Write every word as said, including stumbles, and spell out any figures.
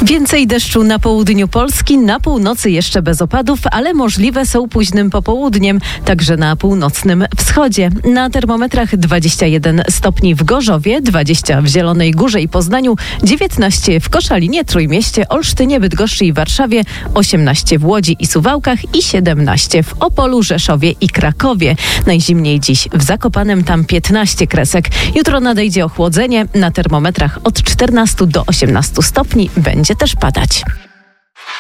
Więcej deszczu na południu Polski, na północy jeszcze bez opadów, ale możliwe są późnym popołudniem, także na północnym wschodzie. Na termometrach dwadzieścia jeden stopni w Gorzowie, dwadzieścia w Zielonej Górze i Poznaniu, dziewiętnaście w Koszalinie, Trójmieście, Olsztynie, Bydgoszczy i Warszawie, osiemnaście w Łodzi i Suwałkach i siedemnaście w Opolu, Rzeszowie i Krakowie. Najzimniej dziś w Zakopanem, tam piętnaście kresek. Jutro nadejdzie ochłodzenie, na termometrach od czternastu do osiemnastu stopni będzie też padać.